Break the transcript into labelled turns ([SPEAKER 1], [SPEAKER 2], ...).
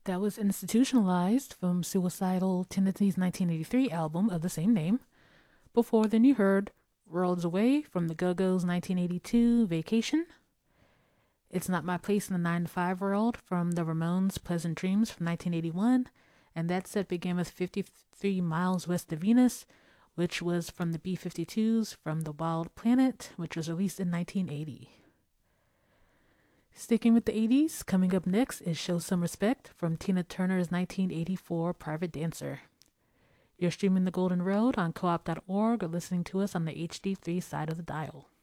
[SPEAKER 1] That was Institutionalized from Suicidal Tendencies' 1983 album of the same name. Before then, you heard Worlds Away from the Go-Go's 1982 Vacation. It's Not My Place in the 9 to 5 World from the Ramones' Pleasant Dreams from 1981. And that set began with 53 Miles West of Venus, which was from the B-52s from The Wild Planet, which was released in 1980. Sticking with the 80s, coming up next is Show Some Respect from Tina Turner's 1984 Private Dancer. You're streaming The Golden Road on coop.org or listening to us on the HD3 side of the dial.